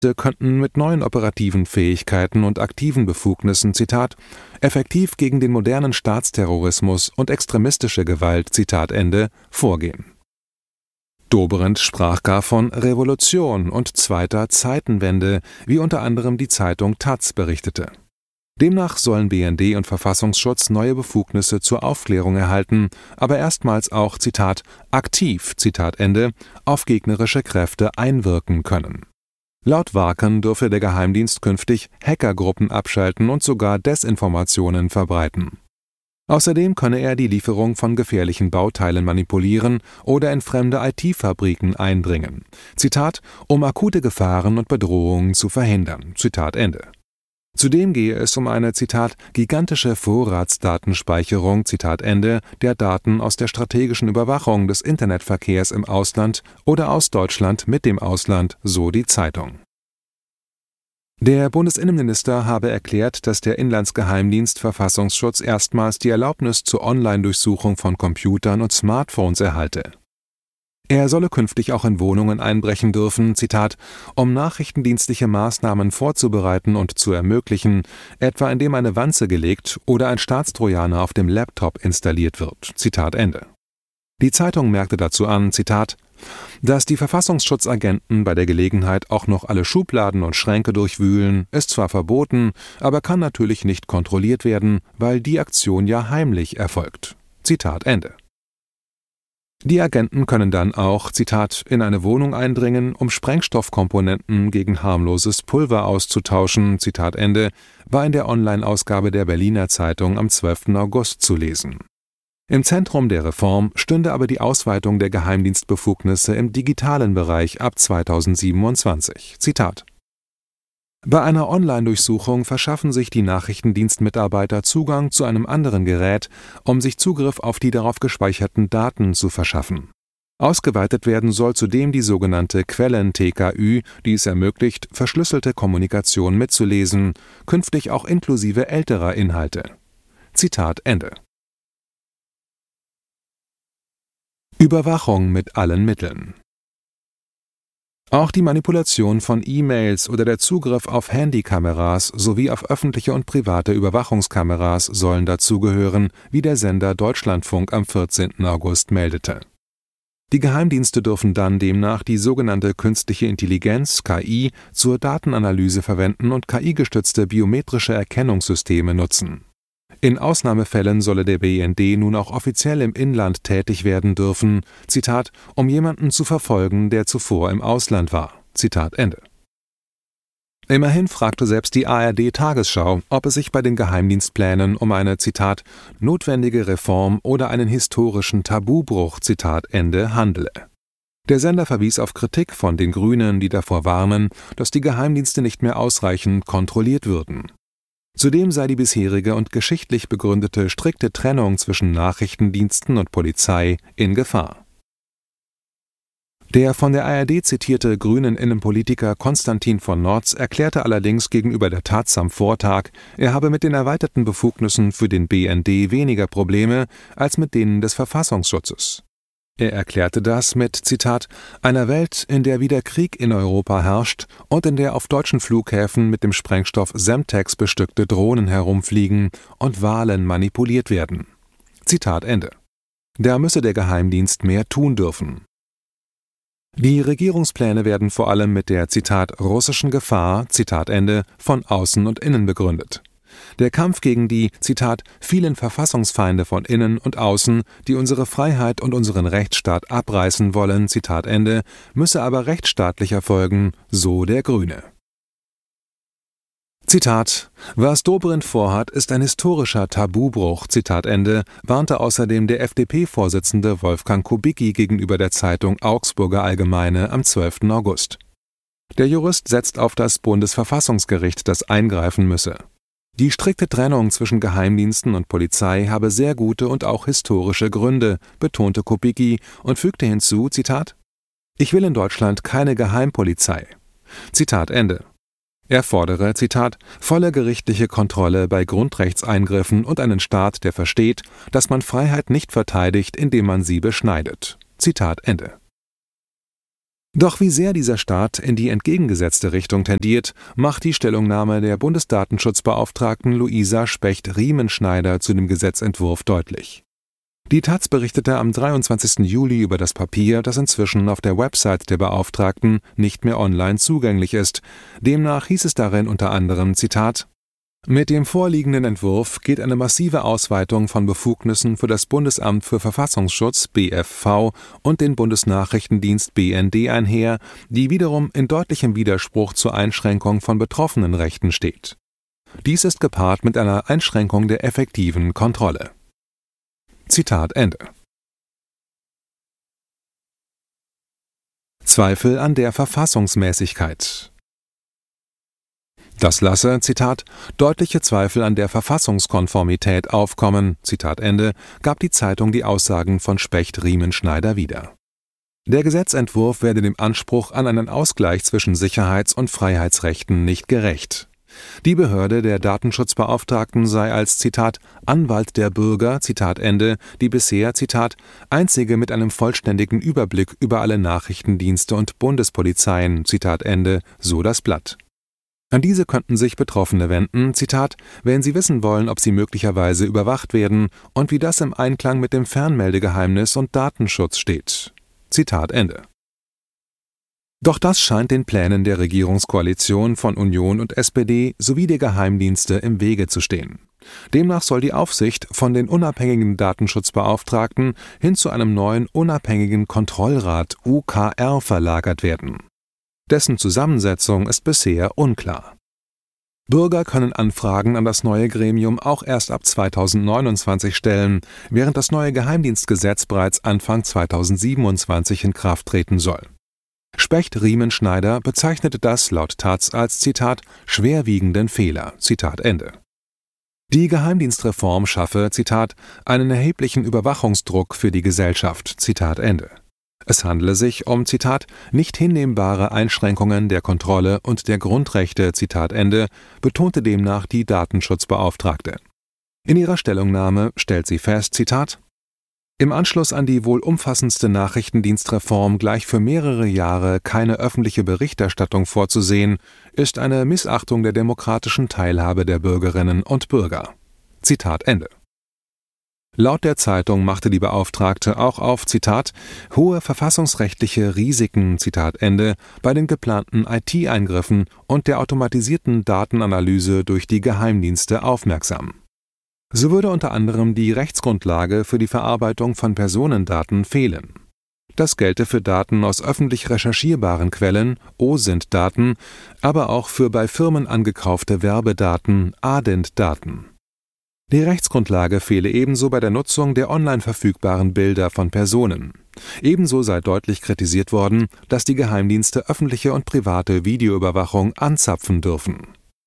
könnten mit neuen operativen Fähigkeiten und aktiven Befugnissen, Zitat, effektiv gegen den modernen Staatsterrorismus und extremistische Gewalt, Zitat Ende, vorgehen. Dobrindt sprach gar von Revolution und zweiter Zeitenwende, wie unter anderem die Zeitung taz berichtete. Demnach sollen BND und Verfassungsschutz neue Befugnisse zur Aufklärung erhalten, aber erstmals auch, Zitat, aktiv, Zitat Ende, auf gegnerische Kräfte einwirken können. Laut Warken dürfe der Geheimdienst künftig Hackergruppen abschalten und sogar Desinformationen verbreiten. Außerdem könne er die Lieferung von gefährlichen Bauteilen manipulieren oder in fremde IT-Fabriken eindringen. Zitat, um akute Gefahren und Bedrohungen zu verhindern. Zitat Ende. Zudem gehe es um eine, Zitat, gigantische Vorratsdatenspeicherung, Zitat Ende, der Daten aus der strategischen Überwachung des Internetverkehrs im Ausland oder aus Deutschland mit dem Ausland, so die Zeitung. Der Bundesinnenminister habe erklärt, dass der Inlandsgeheimdienst Verfassungsschutz erstmals die Erlaubnis zur Online-Durchsuchung von Computern und Smartphones erhalte. Er solle künftig auch in Wohnungen einbrechen dürfen, Zitat, um nachrichtendienstliche Maßnahmen vorzubereiten und zu ermöglichen, etwa indem eine Wanze gelegt oder ein Staatstrojaner auf dem Laptop installiert wird, Zitat Ende. Die Zeitung merkte dazu an, Zitat, dass die Verfassungsschutzagenten bei der Gelegenheit auch noch alle Schubladen und Schränke durchwühlen, ist zwar verboten, aber kann natürlich nicht kontrolliert werden, weil die Aktion ja heimlich erfolgt. Zitat Ende. Die Agenten können dann auch, Zitat, in eine Wohnung eindringen, um Sprengstoffkomponenten gegen harmloses Pulver auszutauschen, Zitat Ende, war in der Online-Ausgabe der Berliner Zeitung am 12. August zu lesen. Im Zentrum der Reform stünde aber die Ausweitung der Geheimdienstbefugnisse im digitalen Bereich ab 2027. Zitat: Bei einer Online-Durchsuchung verschaffen sich die Nachrichtendienstmitarbeiter Zugang zu einem anderen Gerät, um sich Zugriff auf die darauf gespeicherten Daten zu verschaffen. Ausgeweitet werden soll zudem die sogenannte Quellen-TKÜ, die es ermöglicht, verschlüsselte Kommunikation mitzulesen, künftig auch inklusive älterer Inhalte. Zitat Ende. Überwachung mit allen Mitteln. Auch die Manipulation von E-Mails oder der Zugriff auf Handykameras sowie auf öffentliche und private Überwachungskameras sollen dazugehören, wie der Sender Deutschlandfunk am 14. August meldete. Die Geheimdienste dürfen dann demnach die sogenannte künstliche Intelligenz (KI) zur Datenanalyse verwenden und KI-gestützte biometrische Erkennungssysteme nutzen. In Ausnahmefällen solle der BND nun auch offiziell im Inland tätig werden dürfen, Zitat, um jemanden zu verfolgen, der zuvor im Ausland war. Zitat Ende. Immerhin fragte selbst die ARD-Tagesschau, ob es sich bei den Geheimdienstplänen um eine, Zitat, notwendige Reform oder einen historischen Tabubruch, Zitat Ende, handele. Der Sender verwies auf Kritik von den Grünen, die davor warnen, dass die Geheimdienste nicht mehr ausreichend kontrolliert würden. Zudem sei die bisherige und geschichtlich begründete strikte Trennung zwischen Nachrichtendiensten und Polizei in Gefahr. Der von der ARD zitierte grünen Innenpolitiker Konstantin von Notz erklärte allerdings gegenüber der taz am Vortag, er habe mit den erweiterten Befugnissen für den BND weniger Probleme als mit denen des Verfassungsschutzes. Er erklärte das mit, Zitat, einer Welt, in der wieder Krieg in Europa herrscht und in der auf deutschen Flughäfen mit dem Sprengstoff Semtex bestückte Drohnen herumfliegen und Wahlen manipuliert werden. Zitat Ende. Da müsse der Geheimdienst mehr tun dürfen. Die Regierungspläne werden vor allem mit der, Zitat, russischen Gefahr, Zitat Ende, von außen und innen begründet. Der Kampf gegen die, Zitat, vielen Verfassungsfeinde von innen und außen, die unsere Freiheit und unseren Rechtsstaat abreißen wollen, Zitat Ende, müsse aber rechtsstaatlich erfolgen, so der Grüne. Zitat: Was Dobrindt vorhat, ist ein historischer Tabubruch, Zitat Ende, warnte außerdem der FDP-Vorsitzende Wolfgang Kubicki gegenüber der Zeitung Augsburger Allgemeine am 12. August. Der Jurist setzt auf das Bundesverfassungsgericht, das eingreifen müsse. Die strikte Trennung zwischen Geheimdiensten und Polizei habe sehr gute und auch historische Gründe, betonte Kubicki und fügte hinzu, Zitat: Ich will in Deutschland keine Geheimpolizei. Zitat Ende. Er fordere, Zitat, volle gerichtliche Kontrolle bei Grundrechtseingriffen und einen Staat, der versteht, dass man Freiheit nicht verteidigt, indem man sie beschneidet. Zitat Ende. Doch wie sehr dieser Staat in die entgegengesetzte Richtung tendiert, macht die Stellungnahme der Bundesdatenschutzbeauftragten Luisa Specht-Riemenschneider zu dem Gesetzentwurf deutlich. Die taz berichtete am 23. Juli über das Papier, das inzwischen auf der Website der Beauftragten nicht mehr online zugänglich ist. Demnach hieß es darin unter anderem, Zitat: Mit dem vorliegenden Entwurf geht eine massive Ausweitung von Befugnissen für das Bundesamt für Verfassungsschutz (BFV) und den Bundesnachrichtendienst (BND) einher, die wiederum in deutlichem Widerspruch zur Einschränkung von Betroffenenrechten steht. Dies ist gepaart mit einer Einschränkung der effektiven Kontrolle. Zitat Ende. Zweifel an der Verfassungsmäßigkeit. Das lasse, Zitat, deutliche Zweifel an der Verfassungskonformität aufkommen, Zitat Ende, gab die Zeitung die Aussagen von Specht-Riemenschneider wieder. Der Gesetzentwurf werde dem Anspruch an einen Ausgleich zwischen Sicherheits- und Freiheitsrechten nicht gerecht. Die Behörde der Datenschutzbeauftragten sei als, Zitat, Anwalt der Bürger, Zitat Ende, die bisher, Zitat, einzige mit einem vollständigen Überblick über alle Nachrichtendienste und Bundespolizeien, Zitat Ende, so das Blatt. An diese könnten sich Betroffene wenden, Zitat, wenn sie wissen wollen, ob sie möglicherweise überwacht werden und wie das im Einklang mit dem Fernmeldegeheimnis und Datenschutz steht. Zitat Ende. Doch das scheint den Plänen der Regierungskoalition von Union und SPD sowie der Geheimdienste im Wege zu stehen. Demnach soll die Aufsicht von den unabhängigen Datenschutzbeauftragten hin zu einem neuen unabhängigen Kontrollrat UKR verlagert werden. Dessen Zusammensetzung ist bisher unklar. Bürger können Anfragen an das neue Gremium auch erst ab 2029 stellen, während das neue Geheimdienstgesetz bereits Anfang 2027 in Kraft treten soll. Specht-Riemenschneider bezeichnete das laut taz als, Zitat, schwerwiegenden Fehler, Zitat Ende. Die Geheimdienstreform schaffe, Zitat, einen erheblichen Überwachungsdruck für die Gesellschaft, Zitat Ende. Es handele sich um, Zitat, nicht hinnehmbare Einschränkungen der Kontrolle und der Grundrechte, Zitat Ende, betonte demnach die Datenschutzbeauftragte. In ihrer Stellungnahme stellt sie fest, Zitat, im Anschluss an die wohl umfassendste Nachrichtendienstreform gleich für mehrere Jahre keine öffentliche Berichterstattung vorzusehen, ist eine Missachtung der demokratischen Teilhabe der Bürgerinnen und Bürger. Zitat Ende. Laut der Zeitung machte die Beauftragte auch auf, Zitat, hohe verfassungsrechtliche Risiken, Zitat Ende, bei den geplanten IT-Eingriffen und der automatisierten Datenanalyse durch die Geheimdienste aufmerksam. So würde unter anderem die Rechtsgrundlage für die Verarbeitung von Personendaten fehlen. Das gelte für Daten aus öffentlich recherchierbaren Quellen, OSINT-Daten, aber auch für bei Firmen angekaufte Werbedaten, ADINT-Daten. Die Rechtsgrundlage fehle ebenso bei der Nutzung der online verfügbaren Bilder von Personen. Ebenso sei deutlich kritisiert worden, dass die Geheimdienste öffentliche und private Videoüberwachung anzapfen dürfen.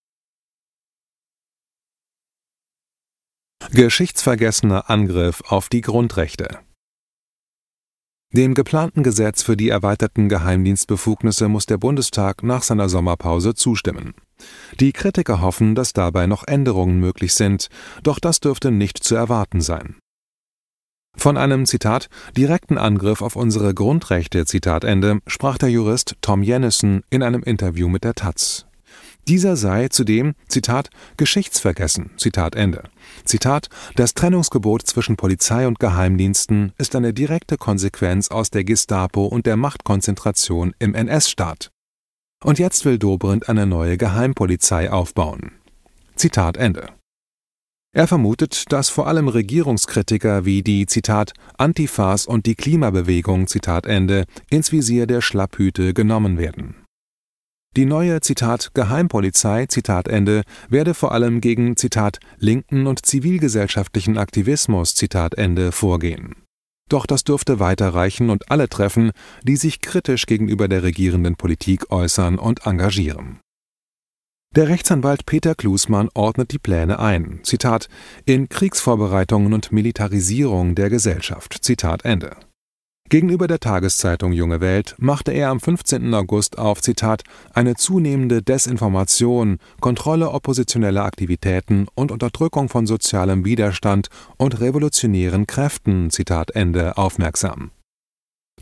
Geschichtsvergessener Angriff auf die Grundrechte. Dem geplanten Gesetz für die erweiterten Geheimdienstbefugnisse muss der Bundestag nach seiner Sommerpause zustimmen. Die Kritiker hoffen, dass dabei noch Änderungen möglich sind, doch das dürfte nicht zu erwarten sein. Von einem, Zitat, direkten Angriff auf unsere Grundrechte, Zitat Ende, sprach der Jurist Tom Jennison in einem Interview mit der taz. Dieser sei zudem, Zitat, geschichtsvergessen, Zitat Ende. Zitat, das Trennungsgebot zwischen Polizei und Geheimdiensten ist eine direkte Konsequenz aus der Gestapo und der Machtkonzentration im NS-Staat. Und jetzt will Dobrindt eine neue Geheimpolizei aufbauen. Zitat Ende. Er vermutet, dass vor allem Regierungskritiker wie die, Zitat, Antifas und die Klimabewegung, Zitat Ende, ins Visier der Schlapphüte genommen werden. Die neue, Zitat, Geheimpolizei, Zitat Ende, werde vor allem gegen, Zitat, linken und zivilgesellschaftlichen Aktivismus, Zitat Ende, vorgehen. Doch das dürfte weiter reichen und alle treffen, die sich kritisch gegenüber der regierenden Politik äußern und engagieren. Der Rechtsanwalt Peter Klusmann ordnet die Pläne ein, Zitat, in Kriegsvorbereitungen und Militarisierung der Gesellschaft, Zitat Ende. Gegenüber der Tageszeitung Junge Welt machte er am 15. August auf, Zitat, eine zunehmende Desinformation, Kontrolle oppositioneller Aktivitäten und Unterdrückung von sozialem Widerstand und revolutionären Kräften, Zitat Ende, aufmerksam.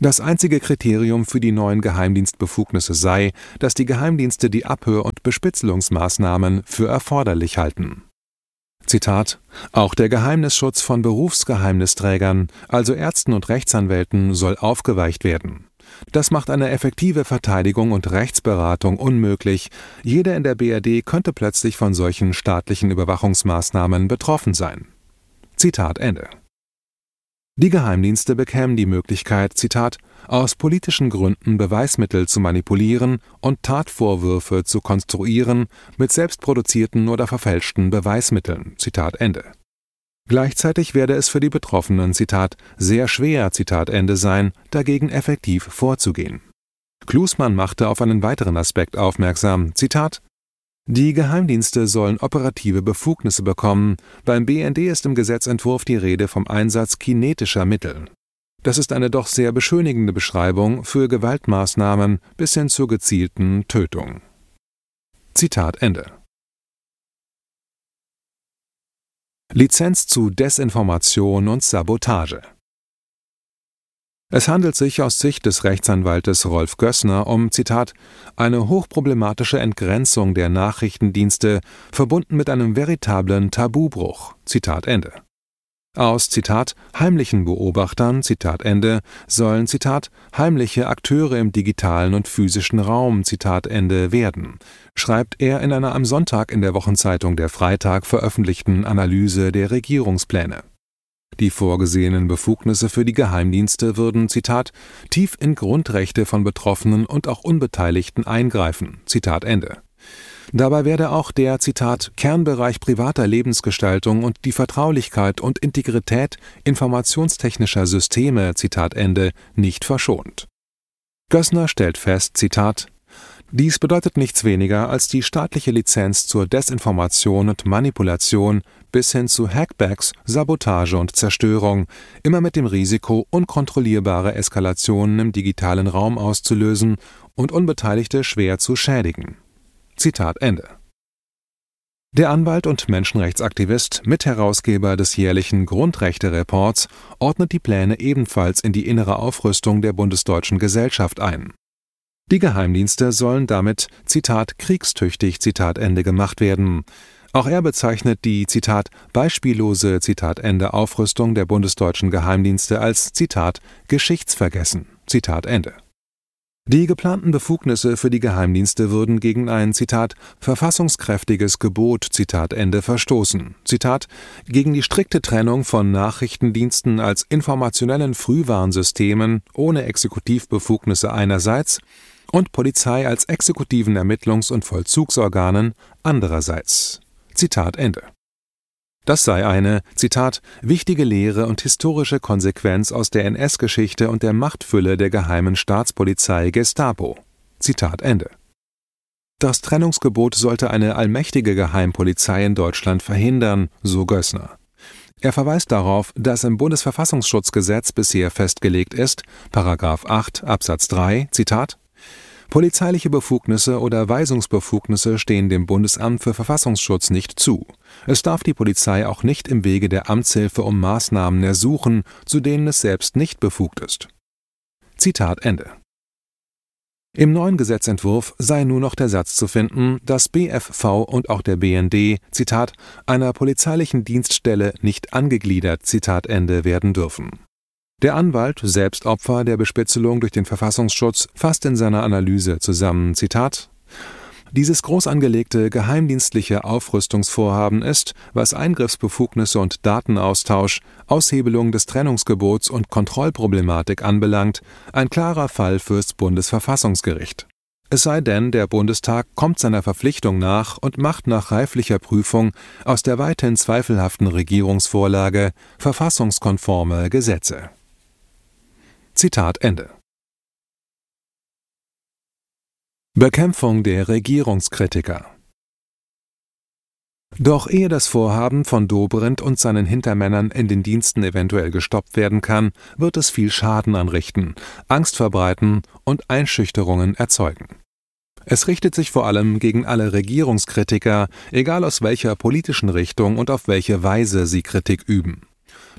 Das einzige Kriterium für die neuen Geheimdienstbefugnisse sei, dass die Geheimdienste die Abhör- und Bespitzelungsmaßnahmen für erforderlich halten. Zitat: Auch der Geheimnisschutz von Berufsgeheimnisträgern, also Ärzten und Rechtsanwälten, soll aufgeweicht werden. Das macht eine effektive Verteidigung und Rechtsberatung unmöglich. Jeder in der BRD könnte plötzlich von solchen staatlichen Überwachungsmaßnahmen betroffen sein. Zitat Ende. Die Geheimdienste bekämen die Möglichkeit, Zitat, aus politischen Gründen Beweismittel zu manipulieren und Tatvorwürfe zu konstruieren mit selbstproduzierten oder verfälschten Beweismitteln. Zitat Ende. Gleichzeitig werde es für die Betroffenen, Zitat, sehr schwer, Zitat Ende sein, dagegen effektiv vorzugehen. Klusmann machte auf einen weiteren Aspekt aufmerksam, Zitat: Die Geheimdienste sollen operative Befugnisse bekommen. Beim BND ist im Gesetzentwurf die Rede vom Einsatz kinetischer Mittel. Das ist eine doch sehr beschönigende Beschreibung für Gewaltmaßnahmen bis hin zur gezielten Tötung. Zitat Ende. Lizenz zu Desinformation und Sabotage. Es handelt sich aus Sicht des Rechtsanwaltes Rolf Gößner um, Zitat, eine hochproblematische Entgrenzung der Nachrichtendienste, verbunden mit einem veritablen Tabubruch. Zitat Ende. Aus, Zitat, heimlichen Beobachtern, Zitat Ende, sollen, Zitat, heimliche Akteure im digitalen und physischen Raum, Zitat Ende, werden, schreibt er in einer am Sonntag in der Wochenzeitung Der Freitag veröffentlichten Analyse der Regierungspläne. Die vorgesehenen Befugnisse für die Geheimdienste würden, Zitat, tief in Grundrechte von Betroffenen und auch Unbeteiligten eingreifen, Zitat Ende. Dabei werde auch der, Zitat, Kernbereich privater Lebensgestaltung und die Vertraulichkeit und Integrität informationstechnischer Systeme, Zitat Ende, nicht verschont. Gößner stellt fest, Zitat, dies bedeutet nichts weniger als die staatliche Lizenz zur Desinformation und Manipulation bis hin zu Hackbacks, Sabotage und Zerstörung, immer mit dem Risiko, unkontrollierbare Eskalationen im digitalen Raum auszulösen und Unbeteiligte schwer zu schädigen. Zitat Ende. Der Anwalt und Menschenrechtsaktivist, Mitherausgeber des jährlichen Grundrechte-Reports, ordnet die Pläne ebenfalls in die innere Aufrüstung der bundesdeutschen Gesellschaft ein. Die Geheimdienste sollen damit, Zitat, kriegstüchtig, Zitat Ende, gemacht werden. Auch er bezeichnet die, Zitat, beispiellose, Zitat Ende, Aufrüstung der bundesdeutschen Geheimdienste als, Zitat, geschichtsvergessen, Zitat Ende. Die geplanten Befugnisse für die Geheimdienste würden gegen ein, Zitat, verfassungskräftiges Gebot, Zitat Ende, verstoßen, Zitat, gegen die strikte Trennung von Nachrichtendiensten als informationellen Frühwarnsystemen ohne Exekutivbefugnisse einerseits und Polizei als exekutiven Ermittlungs- und Vollzugsorganen andererseits. Zitat Ende. Das sei eine, Zitat, wichtige Lehre und historische Konsequenz aus der NS-Geschichte und der Machtfülle der geheimen Staatspolizei Gestapo. Zitat Ende. Das Trennungsgebot sollte eine allmächtige Geheimpolizei in Deutschland verhindern, so Gößner. Er verweist darauf, dass im Bundesverfassungsschutzgesetz bisher festgelegt ist, § 8 Absatz 3, Zitat, polizeiliche Befugnisse oder Weisungsbefugnisse stehen dem Bundesamt für Verfassungsschutz nicht zu. Es darf die Polizei auch nicht im Wege der Amtshilfe um Maßnahmen ersuchen, zu denen es selbst nicht befugt ist. Zitat Ende. Im neuen Gesetzentwurf sei nur noch der Satz zu finden, dass BFV und auch der BND, Zitat, einer polizeilichen Dienststelle nicht angegliedert, Zitat Ende, werden dürfen. Der Anwalt, selbst Opfer der Bespitzelung durch den Verfassungsschutz, fasst in seiner Analyse zusammen, Zitat, dieses groß angelegte geheimdienstliche Aufrüstungsvorhaben ist, was Eingriffsbefugnisse und Datenaustausch, Aushebelung des Trennungsgebots und Kontrollproblematik anbelangt, ein klarer Fall fürs Bundesverfassungsgericht. Es sei denn, der Bundestag kommt seiner Verpflichtung nach und macht nach reiflicher Prüfung aus der weithin zweifelhaften Regierungsvorlage verfassungskonforme Gesetze. Zitat Ende. Bekämpfung der Regierungskritiker. Doch ehe das Vorhaben von Dobrindt und seinen Hintermännern in den Diensten eventuell gestoppt werden kann, wird es viel Schaden anrichten, Angst verbreiten und Einschüchterungen erzeugen. Es richtet sich vor allem gegen alle Regierungskritiker, egal aus welcher politischen Richtung und auf welche Weise sie Kritik üben.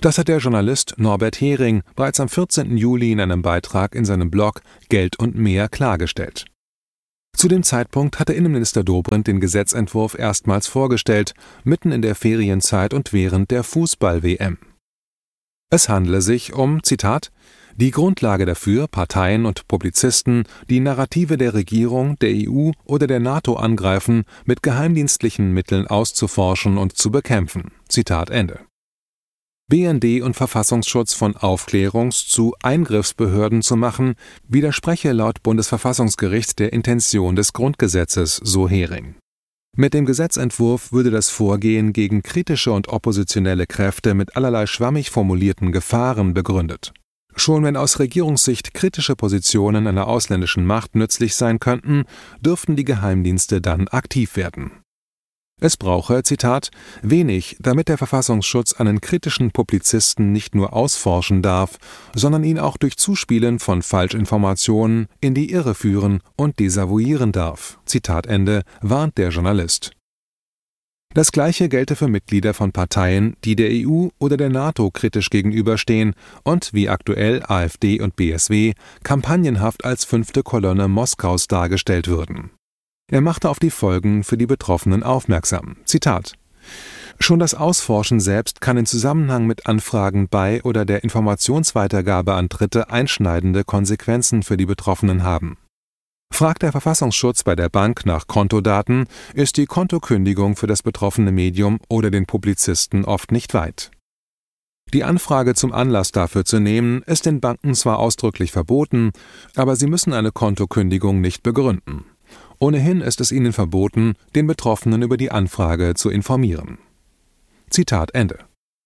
Das hat der Journalist Norbert Hering bereits am 14. Juli in einem Beitrag in seinem Blog Geld und mehr klargestellt. Zu dem Zeitpunkt hatte Innenminister Dobrindt den Gesetzentwurf erstmals vorgestellt, mitten in der Ferienzeit und während der Fußball-WM. Es handle sich um, Zitat, die Grundlage dafür, Parteien und Publizisten, die Narrative der Regierung, der EU oder der NATO angreifen, mit geheimdienstlichen Mitteln auszuforschen und zu bekämpfen. Zitat Ende. BND und Verfassungsschutz von Aufklärungs- zu Eingriffsbehörden zu machen, widerspreche laut Bundesverfassungsgericht der Intention des Grundgesetzes, so Hering. Mit dem Gesetzentwurf würde das Vorgehen gegen kritische und oppositionelle Kräfte mit allerlei schwammig formulierten Gefahren begründet. Schon wenn aus Regierungssicht kritische Positionen einer ausländischen Macht nützlich sein könnten, dürften die Geheimdienste dann aktiv werden. Es brauche, Zitat, wenig, damit der Verfassungsschutz einen kritischen Publizisten nicht nur ausforschen darf, sondern ihn auch durch Zuspielen von Falschinformationen in die Irre führen und desavouieren darf. Zitat Ende, warnt der Journalist. Das Gleiche gelte für Mitglieder von Parteien, die der EU oder der NATO kritisch gegenüberstehen und, wie aktuell AfD und BSW, kampagnenhaft als fünfte Kolonne Moskaus dargestellt würden. Er machte auf die Folgen für die Betroffenen aufmerksam. Zitat: Schon das Ausforschen selbst kann in Zusammenhang mit Anfragen bei oder der Informationsweitergabe an Dritte einschneidende Konsequenzen für die Betroffenen haben. Fragt der Verfassungsschutz bei der Bank nach Kontodaten, ist die Kontokündigung für das betroffene Medium oder den Publizisten oft nicht weit. Die Anfrage zum Anlass dafür zu nehmen, ist den Banken zwar ausdrücklich verboten, aber sie müssen eine Kontokündigung nicht begründen. Ohnehin ist es ihnen verboten, den Betroffenen über die Anfrage zu informieren. Zitat Ende.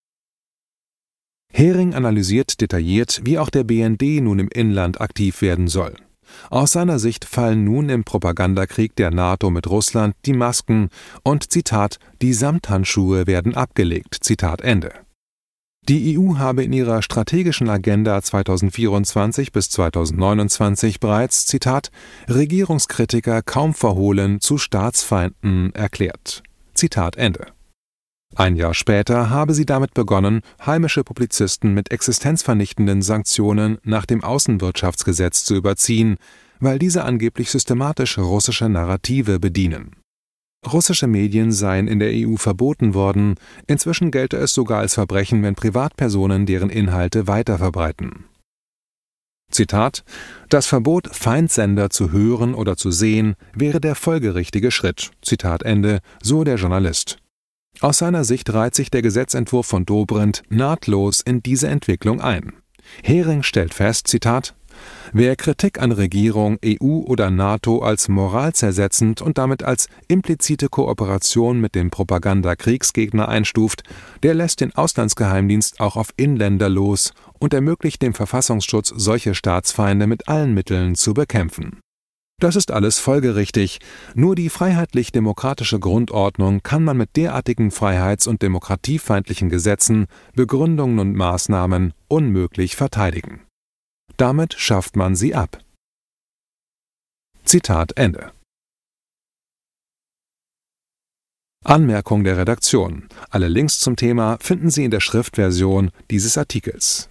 Hering analysiert detailliert, wie auch der BND nun im Inland aktiv werden soll. Aus seiner Sicht fallen nun im Propagandakrieg der NATO mit Russland die Masken und, Zitat, die Samthandschuhe werden abgelegt, Zitat Ende. Die EU habe in ihrer strategischen Agenda 2024 bis 2029 bereits, Zitat, Regierungskritiker kaum verhohlen zu Staatsfeinden erklärt. Zitat Ende. Ein Jahr später habe sie damit begonnen, heimische Publizisten mit existenzvernichtenden Sanktionen nach dem Außenwirtschaftsgesetz zu überziehen, weil diese angeblich systematisch russische Narrative bedienen. Russische Medien seien in der EU verboten worden, inzwischen gelte es sogar als Verbrechen, wenn Privatpersonen deren Inhalte weiterverbreiten. Zitat: Das Verbot, Feindsender zu hören oder zu sehen, wäre der folgerichtige Schritt. Zitat Ende, so der Journalist. Aus seiner Sicht reiht sich der Gesetzentwurf von Dobrindt nahtlos in diese Entwicklung ein. Hering stellt fest, Zitat: Wer Kritik an Regierung, EU oder NATO als moralzersetzend und damit als implizite Kooperation mit dem Propagandakriegsgegner einstuft, der lässt den Auslandsgeheimdienst auch auf Inländer los und ermöglicht dem Verfassungsschutz, solche Staatsfeinde mit allen Mitteln zu bekämpfen. Das ist alles folgerichtig, nur die freiheitlich-demokratische Grundordnung kann man mit derartigen freiheits- und demokratiefeindlichen Gesetzen, Begründungen und Maßnahmen unmöglich verteidigen. Damit schafft man sie ab. Zitat Ende. Anmerkung der Redaktion. Alle Links zum Thema finden Sie in der Schriftversion dieses Artikels.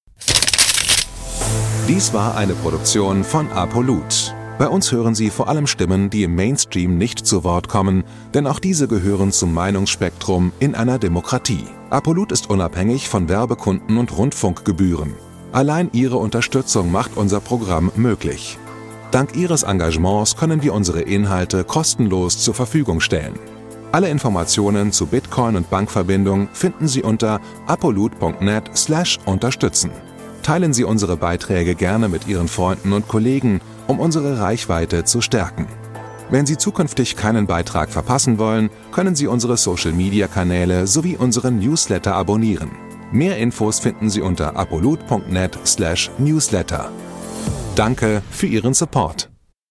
Dies war eine Produktion von Apolut. Bei uns hören Sie vor allem Stimmen, die im Mainstream nicht zu Wort kommen, denn auch diese gehören zum Meinungsspektrum in einer Demokratie. Apolut ist unabhängig von Werbekunden und Rundfunkgebühren. Allein Ihre Unterstützung macht unser Programm möglich. Dank Ihres Engagements können wir unsere Inhalte kostenlos zur Verfügung stellen. Alle Informationen zu Bitcoin und Bankverbindung finden Sie unter apolut.net/unterstützen. Teilen Sie unsere Beiträge gerne mit Ihren Freunden und Kollegen, um unsere Reichweite zu stärken. Wenn Sie zukünftig keinen Beitrag verpassen wollen, können Sie unsere Social-Media-Kanäle sowie unseren Newsletter abonnieren. Mehr Infos finden Sie unter apolut.net/newsletter. Danke für Ihren Support.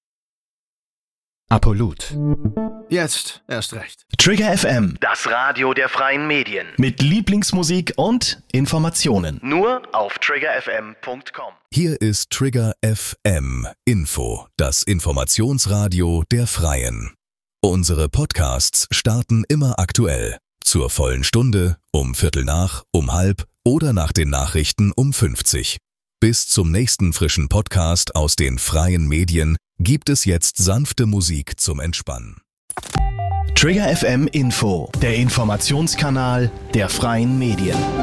Apolut. Jetzt erst recht. Trigger FM. Das Radio der freien Medien. Mit Lieblingsmusik und Informationen. Nur auf triggerfm.com. Hier ist Trigger FM Info, das Informationsradio der Freien. Unsere Podcasts starten immer aktuell. Zur vollen Stunde, um 7:45, um 12:30, oder nach den Nachrichten um 50. Bis zum nächsten frischen Podcast aus den freien Medien gibt es jetzt sanfte Musik zum Entspannen. Trigger FM Info, der Informationskanal der freien Medien.